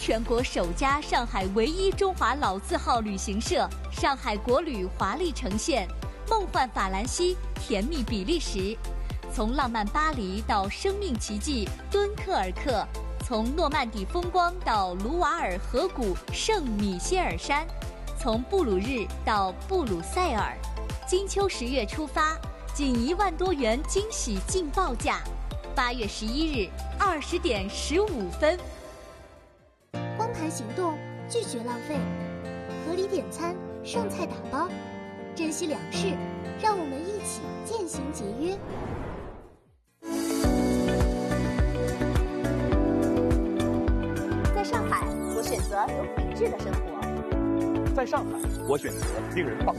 全国首家上海唯一中华老字号旅行社——上海国旅华丽呈现梦幻法兰西，甜蜜比利时。从浪漫巴黎到生命奇迹敦刻尔克，从诺曼底风光到卢瓦尔河谷圣米歇尔山，从布鲁日到布鲁塞尔。金秋10月出发，仅1万多元惊喜劲爆价。8月11日20点15分。 光盘行动，拒绝浪费，合理点餐，剩菜打包，珍惜粮食，让我们一起渐行节约。 在上海，我选择有品质的生活。 在上海，我选择令人放